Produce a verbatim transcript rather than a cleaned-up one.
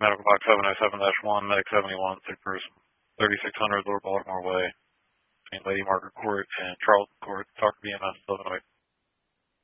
Medical box seven oh seven dash one, Medic seventy-one, sick person, thirty-six hundred Lower Baltimore Way, between Lady Margaret Court and Charlton Court, Talk B M S eleven oh eight.